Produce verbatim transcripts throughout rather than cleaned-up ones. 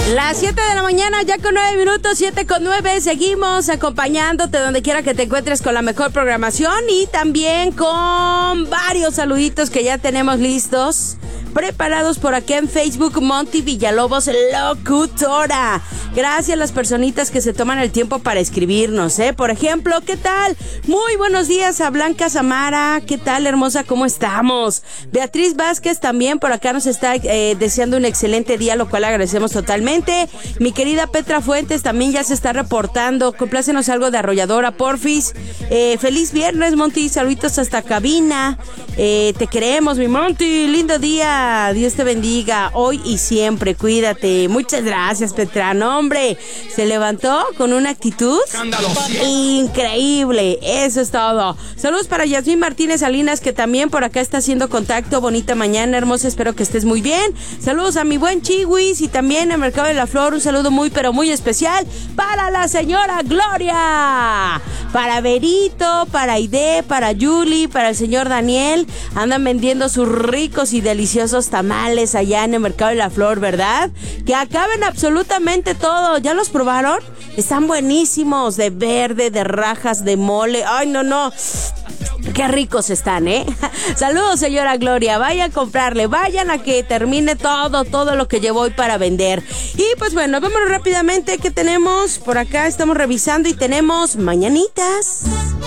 Las siete de la mañana, ya con nueve minutos, siete con nueve, seguimos acompañándote donde quiera que te encuentres con la mejor programación y también con varios saluditos que ya tenemos listos, preparados por acá en Facebook. Monty Villalobos, locutora. Gracias a las personitas que se toman el tiempo para escribirnos, ¿eh? Por ejemplo, ¿qué tal? Muy buenos días a Blanca Samara. ¿Qué tal, hermosa? ¿Cómo estamos? Beatriz Vázquez también por acá nos está eh, deseando un excelente día, lo cual agradecemos totalmente. Mi querida Petra Fuentes también ya se está reportando. Complácenos algo de Arrolladora, porfis. Eh, feliz viernes, Monty. Saluditos hasta cabina. Eh, te queremos, mi Monty. Lindo día. Dios te bendiga hoy y siempre. Cuídate. Muchas gracias, Petra. No, hombre, se levantó con una actitud increíble. Eso es todo. Saludos para Yasmín Martínez Salinas, que también por acá está haciendo contacto. Bonita mañana, hermosa. Espero que estés muy bien. Saludos a mi buen Chihuis y también al Mercado de la Flor. Un saludo muy, pero muy especial para la señora Gloria, para Berito, para Aide, para Yuli, para el señor Daniel. Andan vendiendo sus ricos y deliciosos tamales allá en el Mercado de la Flor, ¿verdad? Que acaben absolutamente todo. ¿Ya los probaron? Están buenísimos, de verde, de rajas, de mole. Ay, no, no. Qué ricos están, ¿eh? Saludos, señora Gloria. Vayan a comprarle, vayan a que termine todo, todo lo que llevo hoy para vender. Y pues bueno, vámonos rápidamente. ¿Qué tenemos? Por acá estamos revisando y tenemos mañanitas.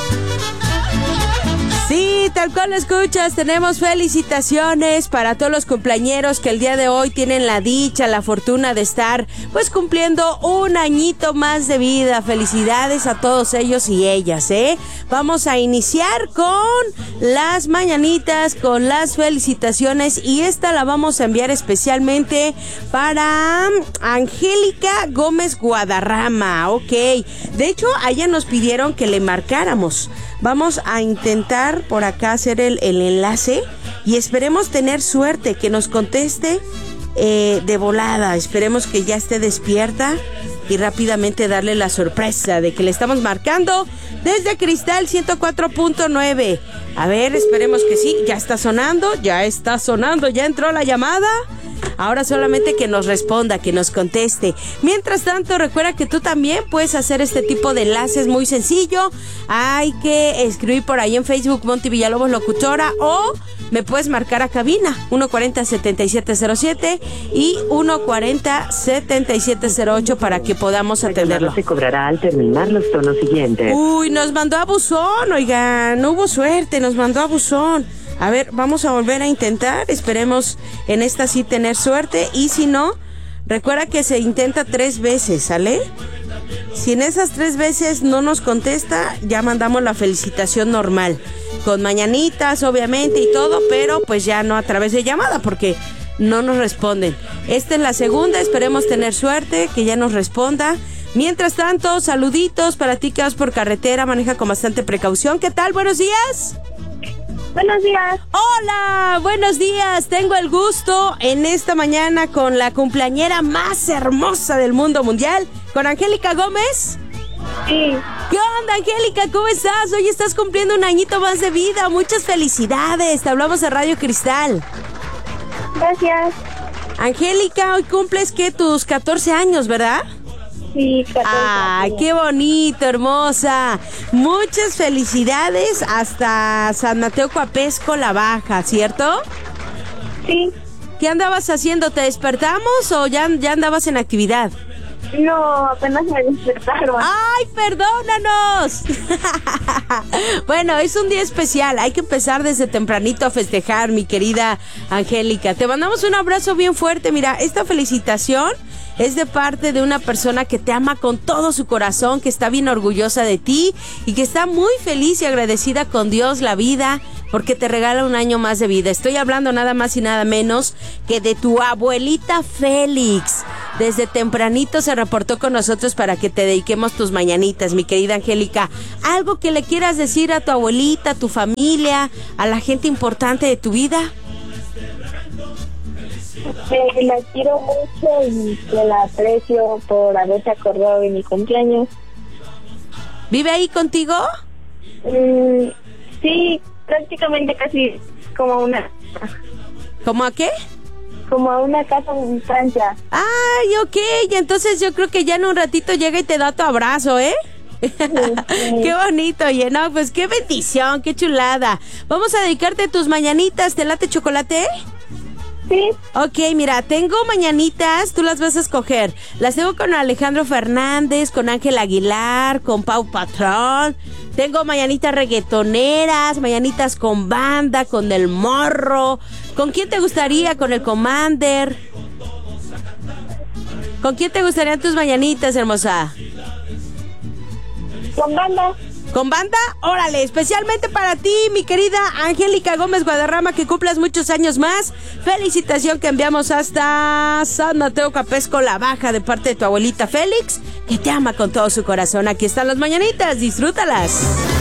Sí, tal cual lo escuchas, tenemos felicitaciones para todos los cumpleañeros que el día de hoy tienen la dicha, la fortuna de estar pues cumpliendo un añito más de vida. Felicidades a todos ellos y ellas, ¿eh? Vamos a iniciar con las mañanitas, con las felicitaciones, y esta la vamos a enviar especialmente para Angélica Gómez Guadarrama, ok. De hecho, a ella nos pidieron que le marcáramos. Vamos a intentar por acá hacer el, el enlace y esperemos tener suerte, que nos conteste eh, de volada. Esperemos que ya esté despierta y rápidamente darle la sorpresa de que le estamos marcando desde Cristal ciento cuatro punto nueve. A ver, esperemos que sí. Ya está sonando, ya está sonando, ya entró la llamada. Ahora solamente que nos responda, que nos conteste. Mientras tanto, recuerda que tú también puedes hacer este tipo de enlaces muy sencillo. Hay que escribir por ahí en Facebook Monty Villalobos Locutora, o me puedes marcar a cabina uno cuarenta, setenta y siete cero siete y uno cuarenta, setenta y siete cero ocho para que podamos atenderlo. Se cobrará al terminar los tonos siguientes. Uy, nos mandó a buzón, oigan, no hubo suerte, nos mandó a buzón. A ver, vamos a volver a intentar, esperemos en esta sí tener suerte, y si no, recuerda que se intenta tres veces, ¿sale? Si en esas tres veces no nos contesta, ya mandamos la felicitación normal, con mañanitas obviamente y todo, pero pues ya no a través de llamada porque no nos responden. Esta es la segunda, esperemos tener suerte, que ya nos responda. Mientras tanto, saluditos para ti que vas por carretera, maneja con bastante precaución. ¿Qué tal? Buenos días. Buenos días. Hola, buenos días. Tengo el gusto en esta mañana con la cumpleañera más hermosa del mundo mundial, con Angélica Gómez. Sí. ¿Qué onda, Angélica? ¿Cómo estás? Hoy estás cumpliendo un añito más de vida. Muchas felicidades. Te hablamos de Radio Cristal. Gracias. Angélica, hoy cumples, ¿qué? Tus catorce años, ¿verdad? Sí, catorce. ¡Ay, qué bonito, hermosa! Muchas felicidades hasta San Mateo Coapesco, La Baja, ¿cierto? Sí. ¿Qué andabas haciendo? ¿Te despertamos o ya, ya andabas en actividad? No, apenas me despertaron. ¡Ay, perdónanos! Bueno, es un día especial. Hay que empezar desde tempranito a festejar, mi querida Angélica. Te mandamos un abrazo bien fuerte. Mira, esta felicitación es de parte de una persona que te ama con todo su corazón, que está bien orgullosa de ti y que está muy feliz y agradecida con Dios, la vida, porque te regala un año más de vida. Estoy hablando nada más y nada menos que de tu abuelita Félix. Desde tempranito se reportó con nosotros para que te dediquemos tus mañanitas, mi querida Angélica. ¿Algo que le quieras decir a tu abuelita, a tu familia, a la gente importante de tu vida? Que la quiero mucho y que la aprecio por haberse acordado de mi cumpleaños. ¿Vive ahí contigo? Mm, sí, prácticamente casi como una... ¿Cómo a qué? como a una casa en Francia. Ay, ok, y entonces yo creo que ya en un ratito llega y te da tu abrazo, ¿eh? Sí, sí. Qué bonito, oye, no, pues qué bendición, qué chulada. Vamos a dedicarte tus mañanitas, ¿te late chocolate? Sí. Ok, mira, tengo mañanitas, tú las vas a escoger. Las tengo con Alejandro Fernández, con Ángel Aguilar, con Pau Patrón. Tengo mañanitas reggaetoneras, mañanitas con banda, con El Morro. ¿Con quién te gustaría? ¿Con el Commander? ¿Con quién te gustarían tus mañanitas, hermosa? Con banda. ¿Con banda? Órale, especialmente para ti, mi querida Angélica Gómez Guadarrama, que cumplas muchos años más. Felicitación que enviamos hasta San Mateo Capesco, La Baja, de parte de tu abuelita Félix, que te ama con todo su corazón. Aquí están las mañanitas, disfrútalas.